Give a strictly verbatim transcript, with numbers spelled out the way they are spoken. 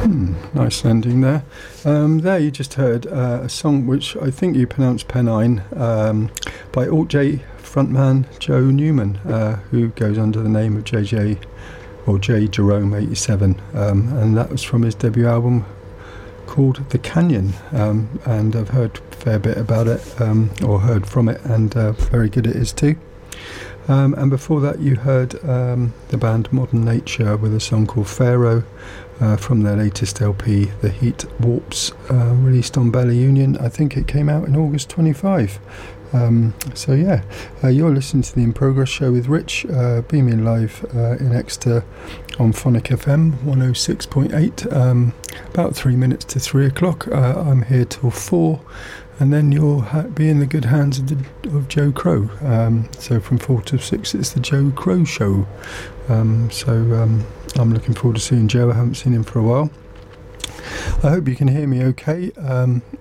Hmm, nice ending there. Um, there you just heard uh, a song which I think you pronounce Pennine, um, by Alt J frontman Joe Newman, uh, who goes under the name of J J or J Jerome eighty-seven, um, and that was from his debut album called The Canyon, um, and I've heard a fair bit about it, um, or heard from it, and uh, very good it is too. Um, and before that you heard um, the band Modern Nature with a song called Pharaoh, uh, from their latest L P, The Heat Warps, uh, released on Bella Union. I think it came out in August twenty-fifth. Um, so yeah, uh, you're listening to the In Progress show with Rich, uh, beaming live uh, in Exeter on Phonic F M one oh six point eight, um, about three minutes to three o'clock. Uh, I'm here till four, and then you'll ha- be in the good hands of, the, of Joe Crow. Um, so from four to six, it's the Joe Crow show. Um, so um, I'm looking forward to seeing Joe. I haven't seen him for a while. I hope you can hear me okay. Um,